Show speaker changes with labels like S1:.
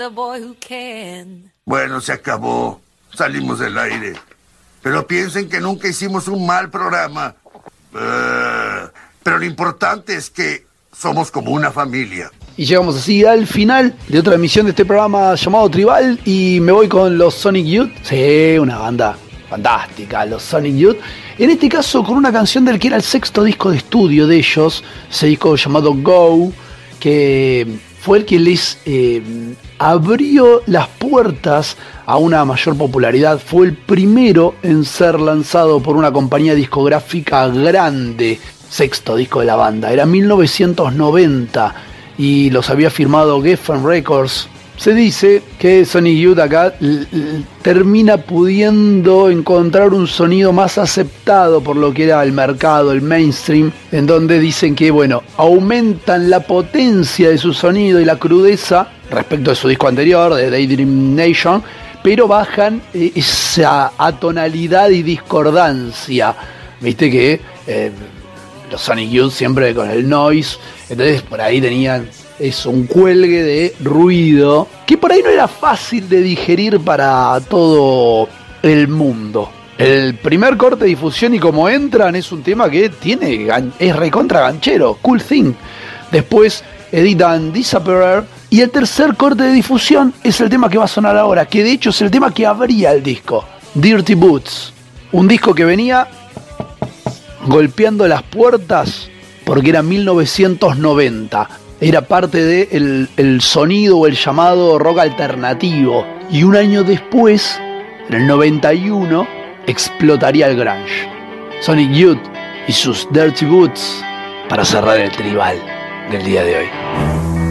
S1: Bueno, se acabó. Salimos del aire. Pero piensen que nunca hicimos un mal programa. Pero lo importante es que somos como una familia.
S2: Y llegamos así al final de otra emisión de este programa llamado Tribal. Y me voy con los Sonic Youth. Sí, una banda fantástica, los Sonic Youth. En este caso con una canción del que era el sexto disco de estudio de ellos. Ese disco llamado Go, que fue el que les abrió las puertas a una mayor popularidad. Fue el primero en ser lanzado por una compañía discográfica grande. Sexto disco de la banda. Era 1990 y los había firmado Geffen Records. Se dice que Sonic Youth acá termina pudiendo encontrar un sonido más aceptado por lo que era el mercado, el mainstream, en donde dicen que, bueno, aumentan la potencia de su sonido y la crudeza respecto de su disco anterior, de Daydream Nation, pero bajan esa atonalidad y discordancia. Viste que los Sonic Youth siempre con el noise, entonces por ahí tenían un cuelgue de ruido que por ahí no era fácil de digerir para todo el mundo. El primer corte de difusión y como entran es un tema que es recontra ganchero, Cool Thing. Después editan Disappear y el tercer corte de difusión es el tema que va a sonar ahora, que de hecho es el tema que abría el disco, Dirty Boots. Un disco que venía golpeando las puertas porque era 1990. Era parte del sonido o el llamado rock alternativo. Y un año después, en el 91, explotaría el grunge. Sonic Youth y sus Dirty Boots para cerrar el tribal del día de hoy.